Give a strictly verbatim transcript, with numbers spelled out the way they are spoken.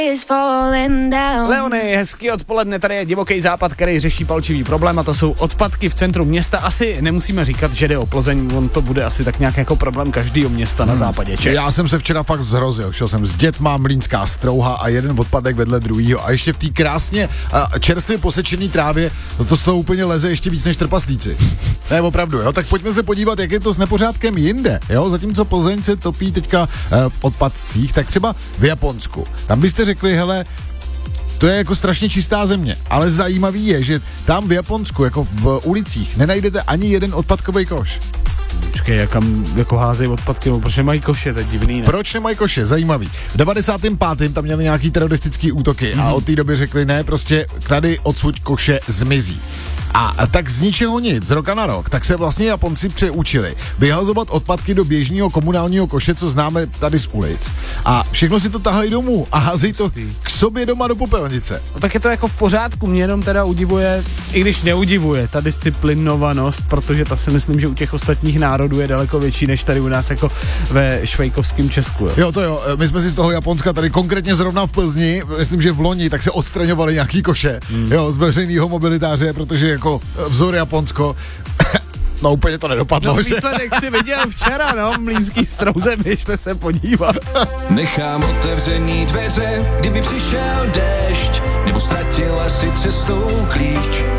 Leony, hezký odpoledne, tady je Divoký západ, který řeší palčivý problém a to jsou odpadky v centru města. Asi nemusíme říkat, že jde o Plzeň, on to bude asi tak nějak jako problém každého města na západě Čech. Já jsem se včera fakt zhrozil, šel jsem s dětma, Mlýnská Strouha a jeden odpadek vedle druhýho a ještě v té krásně a čerstvě posečený trávě, no to z toho úplně leze ještě víc než trpaslíci. Ne, opravdu, jo, tak pojďme se podívat, jak je to s nepořádkem jinde, jo, zatímco Plzeň se topí teďka v odpadcích, tak třeba v Japonsku. Tam byste řekli, hele, to je jako strašně čistá země, ale zajímavý je, že tam v Japonsku, jako v ulicích, nenajdete ani jeden odpadkový koš. Počkej, jakam jako házejí odpadky, no, proč nemají koše, to je divný, ne? Proč nemají koše, zajímavý. V devadesátém pátém tam měli nějaký teroristický útoky mm. a od té doby řekli, ne, prostě tady odsud koše zmizí. A tak z ničeho nic, z roka na rok, tak se vlastně Japonci přeučili vyhazovat odpadky do běžného komunálního koše, co známe tady z ulic. A všechno si to tahají domů a házejí to k sobě doma do popelnice. No tak je to jako v pořádku, mě jenom teda udivuje, i když neudivuje, ta disciplinovanost, protože ta si myslím, že u těch ostatních národů je daleko větší, než tady u nás jako ve švejkovském Česku. Jo, jo to jo, my jsme si z toho Japonska tady konkrétně zrovna v Plzni, myslím, že v loni, tak se odstraňovali nějaký koše, hmm. jo, z veřejného mobilitáře, protože jako vzor Japonsko, no úplně to nedopadlo. No výsledek si viděl včera, no, Mlýnský Strouze, běžte se podívat. Nechám otevřený dveře, kdyby přišel déšť, nebo ztratila si cestou klíč.